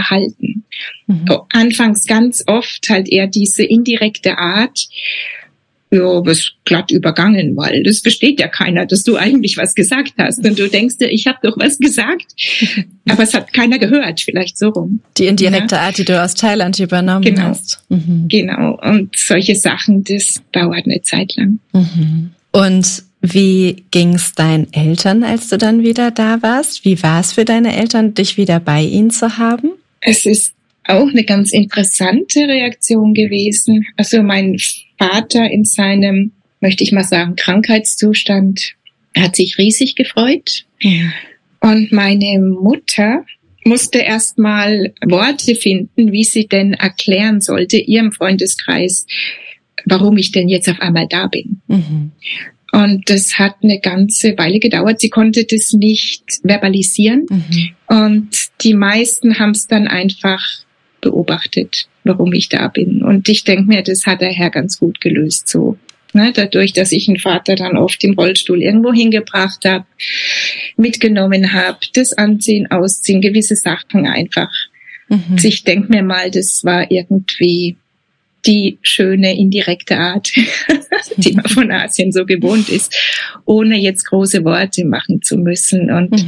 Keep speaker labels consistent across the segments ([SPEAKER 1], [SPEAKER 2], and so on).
[SPEAKER 1] verhalten. Anfangs ganz oft halt eher diese indirekte Art, ja, was glatt übergangen, weil das versteht ja keiner, dass du eigentlich was gesagt hast. Und du denkst dir, ich habe doch was gesagt, aber es hat keiner gehört, vielleicht so rum.
[SPEAKER 2] Die indirekte Art, die du aus Thailand übernommen hast.
[SPEAKER 1] Genau, und solche Sachen, das dauert eine Zeit lang.
[SPEAKER 2] Und wie ging's deinen Eltern, als du dann wieder da warst? Wie war es für deine Eltern, dich wieder bei ihnen zu haben?
[SPEAKER 1] Es ist auch eine ganz interessante Reaktion gewesen. Also mein Vater in seinem, möchte ich mal sagen, Krankheitszustand hat sich riesig gefreut. Und meine Mutter musste erst mal Worte finden, wie sie denn erklären sollte, ihrem Freundeskreis, warum ich denn jetzt auf einmal da bin. Und das hat eine ganze Weile gedauert. Sie konnte das nicht verbalisieren. Und die meisten haben es dann einfach beobachtet, warum ich da bin. Und ich denke mir, das hat der Herr ganz gut gelöst so. Ne, dadurch, dass ich einen Vater dann oft im Rollstuhl irgendwo hingebracht habe, mitgenommen habe, das Anziehen, Ausziehen, gewisse Sachen einfach. Ich denke mir mal, das war irgendwie die schöne indirekte Art, die man von Asien so gewohnt ist, ohne jetzt große Worte machen zu müssen. Und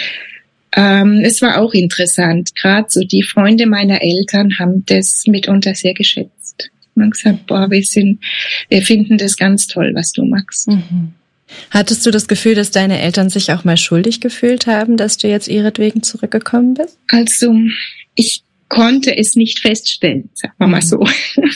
[SPEAKER 1] es war auch interessant. Gerade so die Freunde meiner Eltern haben das mitunter sehr geschätzt. Man hat gesagt, boah, wir finden das ganz toll, was du machst.
[SPEAKER 2] Hattest du das Gefühl, dass deine Eltern sich auch mal schuldig gefühlt haben, dass du jetzt ihretwegen zurückgekommen bist?
[SPEAKER 1] Also, ich konnte es nicht feststellen, sagen wir mal so.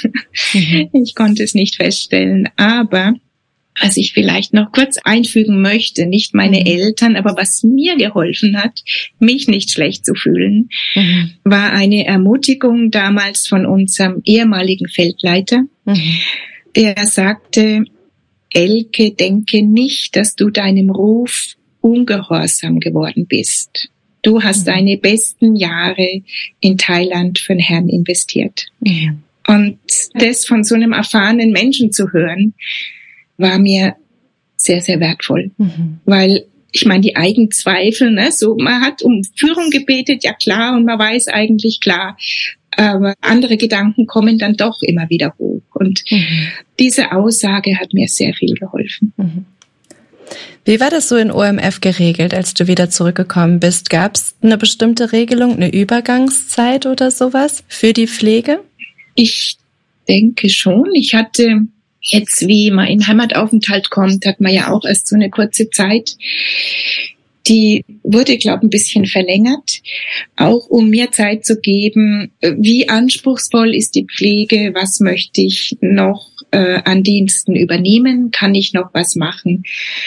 [SPEAKER 1] Ich konnte es nicht feststellen, aber was ich vielleicht noch kurz einfügen möchte, nicht meine Eltern, aber was mir geholfen hat, mich nicht schlecht zu fühlen, war eine Ermutigung damals von unserem ehemaligen Feldleiter. Der sagte, Elke, denke nicht, dass du deinem Ruf ungehorsam geworden bist. Du hast deine besten Jahre in Thailand für den Herrn investiert. Und das von so einem erfahrenen Menschen zu hören, war mir sehr, sehr wertvoll. Weil, ich meine, die Eigenzweifel, ne, so, man hat um Führung gebetet, ja klar, und man weiß eigentlich klar, aber andere Gedanken kommen dann doch immer wieder hoch. Und diese Aussage hat mir sehr viel geholfen.
[SPEAKER 2] Wie war das so in OMF geregelt, als du wieder zurückgekommen bist? Gab es eine bestimmte Regelung, eine Übergangszeit oder sowas für die Pflege?
[SPEAKER 1] Ich denke schon. Ich hatte jetzt, wie man in Heimataufenthalt kommt, hat man ja auch erst so eine kurze Zeit. Die wurde, glaube ich, ein bisschen verlängert, auch um mir Zeit zu geben, wie anspruchsvoll ist die Pflege, was möchte ich noch an Diensten übernehmen, kann ich noch was machen.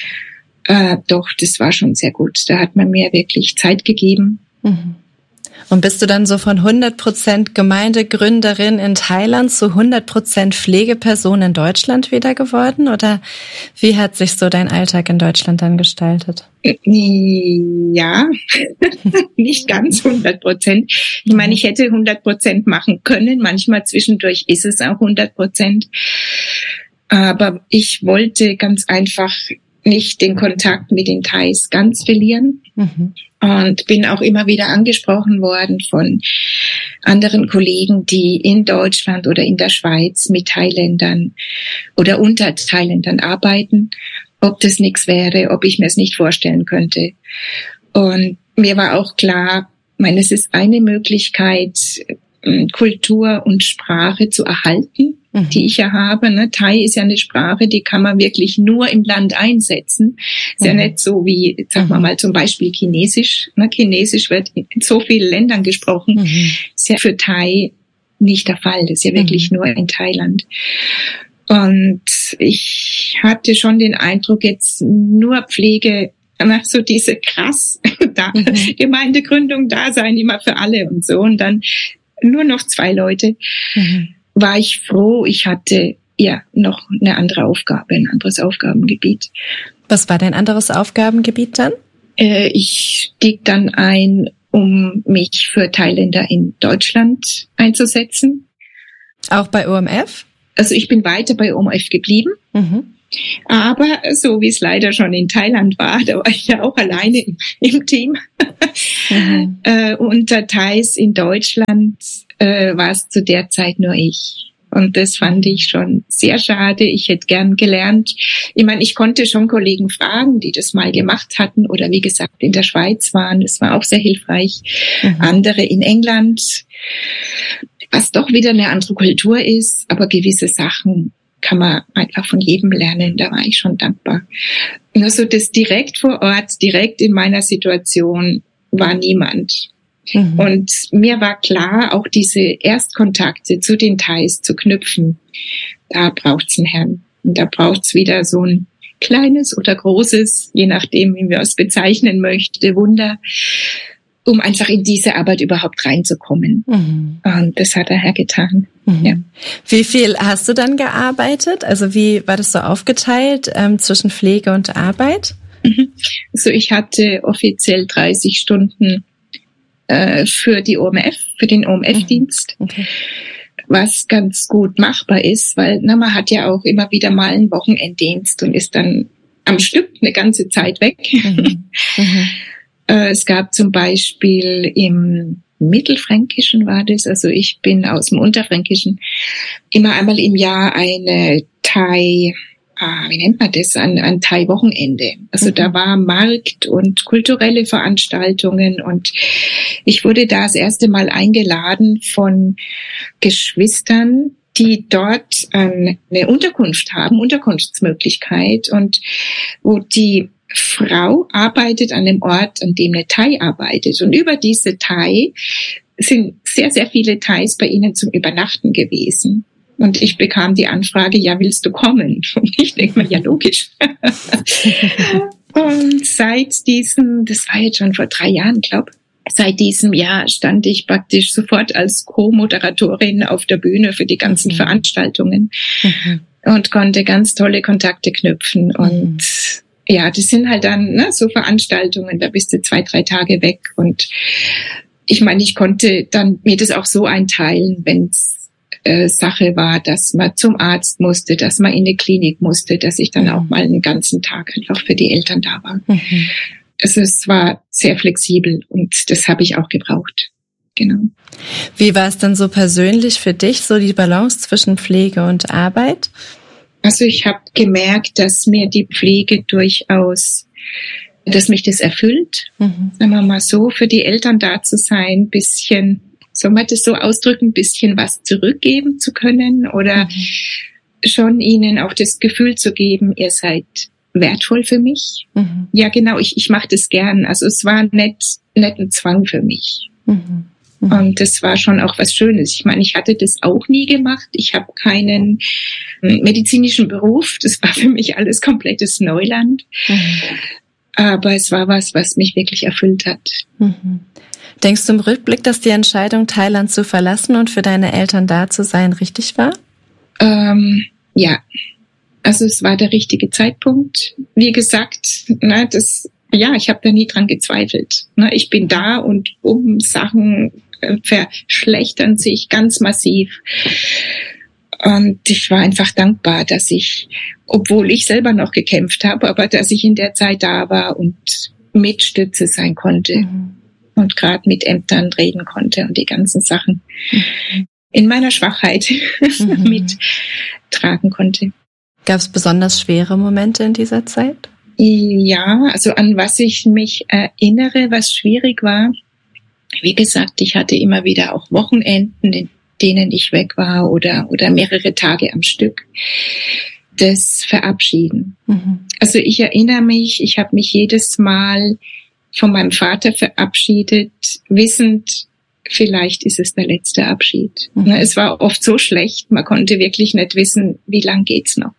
[SPEAKER 1] Doch, das war schon sehr gut. Da hat man mir wirklich Zeit gegeben.
[SPEAKER 2] Und bist du dann so von 100% Gemeindegründerin in Thailand zu 100% Pflegeperson in Deutschland wieder geworden? Oder wie hat sich so dein Alltag in Deutschland dann gestaltet?
[SPEAKER 1] Ja, nicht ganz 100%. Ich meine, ich hätte 100% machen können. Manchmal zwischendurch ist es auch 100%. Aber ich wollte ganz einfach nicht den Kontakt mit den Thais ganz verlieren. Und bin auch immer wieder angesprochen worden von anderen Kollegen, die in Deutschland oder in der Schweiz mit Thailändern oder unter Thailändern arbeiten, ob das nichts wäre, ob ich mir es nicht vorstellen könnte. Und mir war auch klar, ich meine, es ist eine Möglichkeit, Kultur und Sprache zu erhalten, die ich ja habe. Ne? Thai ist ja eine Sprache, die kann man wirklich nur im Land einsetzen. Ist ja nicht so wie, sagen wir mal, zum Beispiel Chinesisch. Ne? Chinesisch wird in so vielen Ländern gesprochen. Ist ja für Thai nicht der Fall. Das ist ja wirklich nur in Thailand. Und ich hatte schon den Eindruck, jetzt nur Pflege, so diese krass Gemeindegründung da sein, immer für alle und so. Und dann nur noch 2 Leute. War ich froh, ich hatte ja noch eine andere Aufgabe, ein anderes Aufgabengebiet.
[SPEAKER 2] Was war dein anderes Aufgabengebiet dann?
[SPEAKER 1] Ich stieg dann ein, um mich für Thailänder in Deutschland einzusetzen.
[SPEAKER 2] Auch bei OMF?
[SPEAKER 1] Also ich bin weiter bei OMF geblieben. Aber so wie es leider schon in Thailand war, da war ich ja auch alleine im Team. Unter Thais in Deutschland war es zu der Zeit nur ich. Und das fand ich schon sehr schade. Ich hätte gern gelernt. Ich meine, ich konnte schon Kollegen fragen, die das mal gemacht hatten oder wie gesagt in der Schweiz waren. Das war auch sehr hilfreich. Andere in England, was doch wieder eine andere Kultur ist. Aber gewisse Sachen kann man einfach von jedem lernen. Da war ich schon dankbar. Nur so das direkt vor Ort, direkt in meiner Situation war niemand. Und mir war klar, auch diese Erstkontakte zu den Thais zu knüpfen, da braucht's einen Herrn. Und da braucht's wieder so ein kleines oder großes, je nachdem, wie wir es bezeichnen möchte, Wunder, um einfach in diese Arbeit überhaupt reinzukommen. Und das hat der Herr getan. Ja.
[SPEAKER 2] Wie viel hast du dann gearbeitet? Also wie war das so aufgeteilt zwischen Pflege und Arbeit?
[SPEAKER 1] Also ich hatte offiziell 30 Stunden für die OMF, für den OMF-Dienst, was ganz gut machbar ist, weil man hat ja auch immer wieder mal einen Wochenenddienst und ist dann am Stück eine ganze Zeit weg. Es gab zum Beispiel im Mittelfränkischen war das, also ich bin aus dem Unterfränkischen, immer einmal im Jahr eine Thai, wie nennt man das, ein Thai-Wochenende. Also da war Markt und kulturelle Veranstaltungen und ich wurde da das erste Mal eingeladen von Geschwistern, die dort eine Unterkunft haben, Unterkunftsmöglichkeit und wo die Frau arbeitet an dem Ort, an dem eine Thai arbeitet. Und über diese Thai sind sehr, sehr viele Thais bei ihnen zum Übernachten gewesen. Und ich bekam die Anfrage, ja, willst du kommen? Und ich denke mir, ja, logisch. Und seit diesem, das war jetzt schon vor 3 Jahren, glaube ich, seit diesem Jahr stand ich praktisch sofort als Co-Moderatorin auf der Bühne für die ganzen Veranstaltungen und konnte ganz tolle Kontakte knüpfen. Und ja, das sind halt dann so Veranstaltungen, da bist du 2, 3 Tage weg. Und ich meine, ich konnte dann mir das auch so einteilen, wenn's Sache war, dass man zum Arzt musste, dass man in eine Klinik musste, dass ich dann auch mal einen ganzen Tag einfach für die Eltern da war. Also es war sehr flexibel und das habe ich auch gebraucht. Genau.
[SPEAKER 2] Wie war es dann so persönlich für dich, so die Balance zwischen Pflege und Arbeit?
[SPEAKER 1] Also ich habe gemerkt, dass mir die Pflege durchaus, dass mich das erfüllt. Sagen wir mal so, für die Eltern da zu sein, bisschen, soll man das so ausdrücken, ein bisschen was zurückgeben zu können oder schon ihnen auch das Gefühl zu geben, ihr seid wertvoll für mich. Ja, genau, ich mache das gern. Also es war nicht ein Zwang für mich. Und das war schon auch was Schönes. Ich meine, ich hatte das auch nie gemacht. Ich habe keinen medizinischen Beruf. Das war für mich alles komplettes Neuland. Aber es war was mich wirklich erfüllt hat.
[SPEAKER 2] Denkst du im Rückblick, dass die Entscheidung, Thailand zu verlassen und für deine Eltern da zu sein, richtig war?
[SPEAKER 1] Ja, also es war der richtige Zeitpunkt. Wie gesagt, ich habe da nie dran gezweifelt. Ich bin da und Sachen verschlechtern sich ganz massiv. Und ich war einfach dankbar, dass ich, obwohl ich selber noch gekämpft habe, aber dass ich in der Zeit da war und Mitstütze sein konnte und gerade mit Ämtern reden konnte und die ganzen Sachen in meiner Schwachheit mittragen konnte.
[SPEAKER 2] Gab es besonders schwere Momente in dieser Zeit?
[SPEAKER 1] Ja, also an was ich mich erinnere, was schwierig war. Wie gesagt, ich hatte immer wieder auch Wochenenden, in denen ich weg war oder mehrere Tage am Stück. Das Verabschieden. Also ich erinnere mich, ich habe mich jedes Mal von meinem Vater verabschiedet, wissend, vielleicht ist es der letzte Abschied. Es war oft so schlecht, man konnte wirklich nicht wissen, wie lang geht's noch.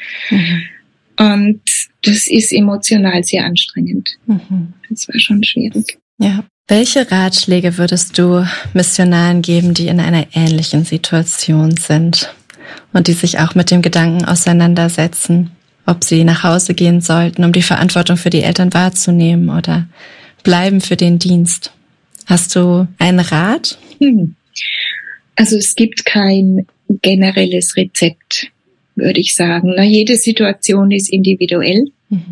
[SPEAKER 1] Und das ist emotional sehr anstrengend. Das war schon schwierig.
[SPEAKER 2] Ja. Welche Ratschläge würdest du Missionaren geben, die in einer ähnlichen Situation sind und die sich auch mit dem Gedanken auseinandersetzen, ob sie nach Hause gehen sollten, um die Verantwortung für die Eltern wahrzunehmen oder bleiben für den Dienst? Hast du einen Rat?
[SPEAKER 1] Also es gibt kein generelles Rezept. würde ich sagen. Jede Situation ist individuell.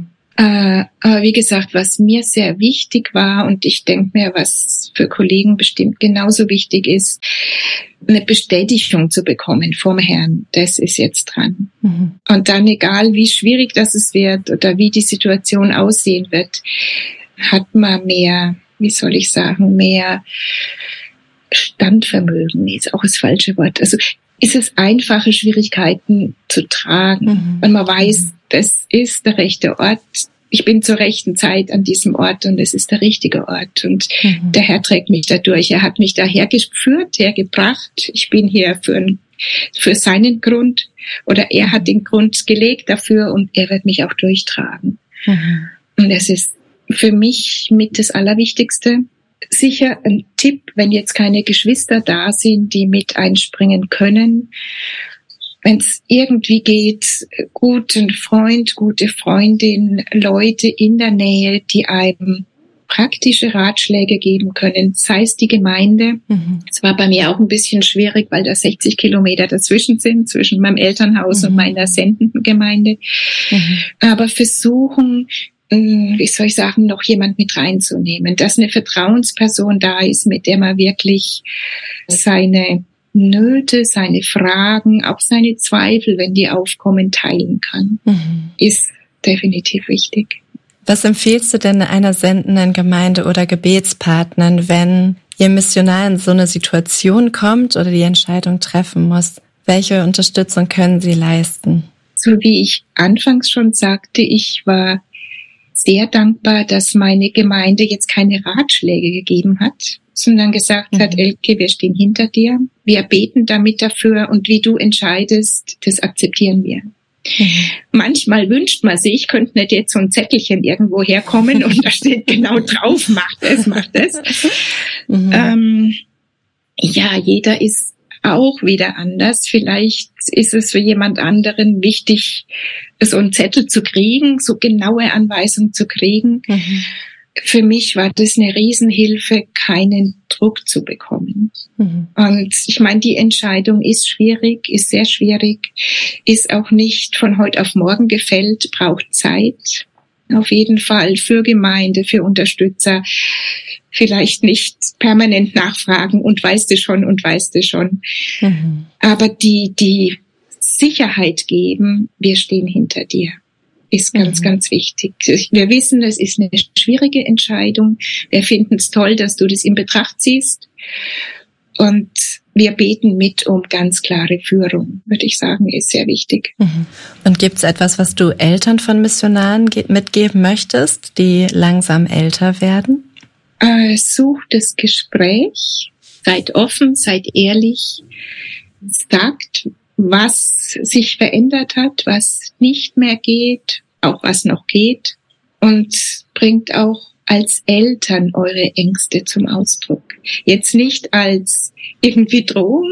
[SPEAKER 1] Aber wie gesagt, was mir sehr wichtig war, und ich denke mir, was für Kollegen bestimmt genauso wichtig ist, eine Bestätigung zu bekommen vom Herrn, das ist jetzt dran. Und dann, egal wie schwierig das es wird oder wie die Situation aussehen wird, hat man mehr, wie soll ich sagen, mehr Standvermögen, ist auch das falsche Wort. Also ist es einfache, Schwierigkeiten zu tragen, weil man weiß, das ist der rechte Ort. Ich bin zur rechten Zeit an diesem Ort und es ist der richtige Ort. Und der Herr trägt mich da durch. Er hat mich da hergeführt, hergebracht. Ich bin hier für seinen Grund, oder er hat den Grund gelegt dafür und er wird mich auch durchtragen. Und es ist für mich mit das Allerwichtigste. Sicher ein Tipp, wenn jetzt keine Geschwister da sind, die mit einspringen können. Wenn es irgendwie geht, guten Freund, gute Freundin, Leute in der Nähe, die einem praktische Ratschläge geben können, sei es die Gemeinde. Es war bei mir auch ein bisschen schwierig, weil da 60 Kilometer dazwischen sind, zwischen meinem Elternhaus und meiner sendenden Gemeinde. Aber versuchen, wie soll ich sagen, noch jemand mit reinzunehmen, dass eine Vertrauensperson da ist, mit der man wirklich seine Nöte, seine Fragen, auch seine Zweifel, wenn die aufkommen, teilen kann, ist definitiv wichtig.
[SPEAKER 2] Was empfiehlst du denn einer sendenden Gemeinde oder Gebetspartnern, wenn ihr Missionar in so eine Situation kommt oder die Entscheidung treffen muss? Welche Unterstützung können sie leisten?
[SPEAKER 1] So wie ich anfangs schon sagte, ich war sehr dankbar, dass meine Gemeinde jetzt keine Ratschläge gegeben hat, sondern gesagt hat, Elke, wir stehen hinter dir, wir beten damit dafür und wie du entscheidest, das akzeptieren wir. Manchmal wünscht man sich, könnte nicht jetzt so ein Zettelchen irgendwo herkommen und da steht genau drauf, mach das. Ja, jeder ist auch wieder anders. Vielleicht ist es für jemand anderen wichtig, so einen Zettel zu kriegen, so genaue Anweisungen zu kriegen. Für mich war das eine Riesenhilfe, keinen Druck zu bekommen. Und ich meine, die Entscheidung ist schwierig, ist sehr schwierig, ist auch nicht von heute auf morgen gefällt, braucht Zeit. Auf jeden Fall für Gemeinde, für Unterstützer. Vielleicht nicht permanent nachfragen und weißt du schon. Aber die Sicherheit geben, wir stehen hinter dir, ist ganz, ganz wichtig. Wir wissen, es ist eine schwierige Entscheidung. Wir finden es toll, dass du das in Betracht ziehst. Und wir beten mit um ganz klare Führung, würde ich sagen, ist sehr wichtig.
[SPEAKER 2] Und gibt es etwas, was du Eltern von Missionaren mitgeben möchtest, die langsam älter werden?
[SPEAKER 1] Sucht das Gespräch, seid offen, seid ehrlich, sagt, was sich verändert hat, was nicht mehr geht, auch was noch geht, und bringt auch als Eltern eure Ängste zum Ausdruck. Jetzt nicht als irgendwie Drohung,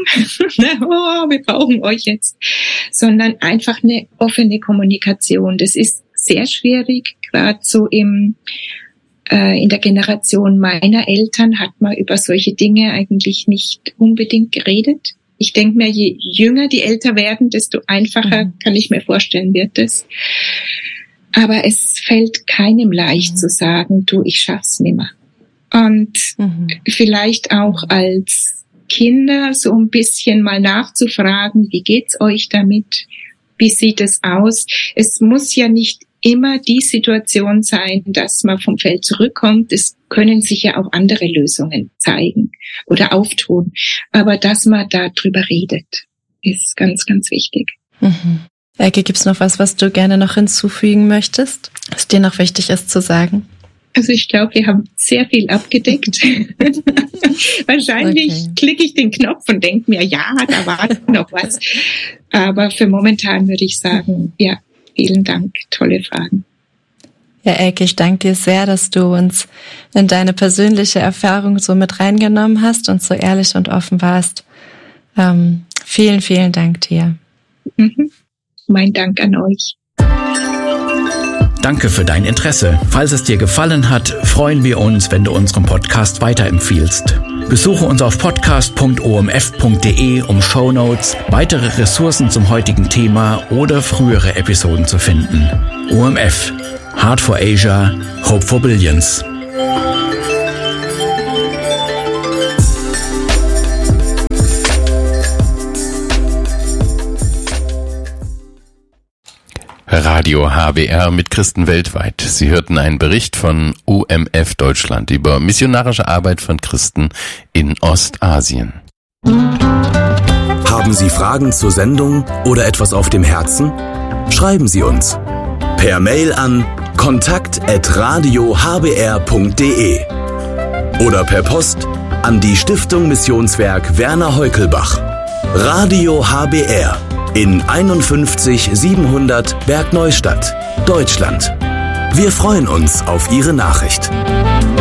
[SPEAKER 1] wir brauchen euch jetzt, sondern einfach eine offene Kommunikation. Das ist sehr schwierig, gerade so in der Generation meiner Eltern hat man über solche Dinge eigentlich nicht unbedingt geredet. Ich denke mir, je jünger die älter werden, desto einfacher, kann ich mir vorstellen, wird es. Aber es fällt keinem leicht zu sagen, du, ich schaff's nimmer. Und vielleicht auch als Kinder so ein bisschen mal nachzufragen, wie geht's euch damit? Wie sieht es aus? Es muss ja nicht immer die Situation sein, dass man vom Feld zurückkommt. Es können sich ja auch andere Lösungen zeigen oder auftun. Aber dass man da drüber redet, ist ganz, ganz wichtig.
[SPEAKER 2] Elke, gibt's noch was du gerne noch hinzufügen möchtest, was dir noch wichtig ist zu sagen?
[SPEAKER 1] Also ich glaube, wir haben sehr viel abgedeckt. Wahrscheinlich klicke ich den Knopf und denke mir, ja, da war noch was. Aber für momentan würde ich sagen, ja, vielen Dank, tolle Fragen.
[SPEAKER 2] Ja, Elke, ich danke dir sehr, dass du uns in deine persönliche Erfahrung so mit reingenommen hast und so ehrlich und offen warst. Vielen, vielen Dank dir.
[SPEAKER 1] Mein Dank an euch.
[SPEAKER 3] Danke für dein Interesse. Falls es dir gefallen hat, freuen wir uns, wenn du unseren Podcast weiterempfiehlst. Besuche uns auf podcast.omf.de, um Shownotes, weitere Ressourcen zum heutigen Thema oder frühere Episoden zu finden. OMF. Heart for Asia. Hope for Billions.
[SPEAKER 4] Radio HBR mit Christen weltweit. Sie hörten einen Bericht von OMF Deutschland über missionarische Arbeit von Christen in Ostasien.
[SPEAKER 5] Haben Sie Fragen zur Sendung oder etwas auf dem Herzen? Schreiben Sie uns per Mail an kontakt@radiohbr.de oder per Post an die Stiftung Missionswerk Werner Heukelbach. Radio HBR in 51 700 Bergneustadt, Deutschland. Wir freuen uns auf Ihre Nachricht.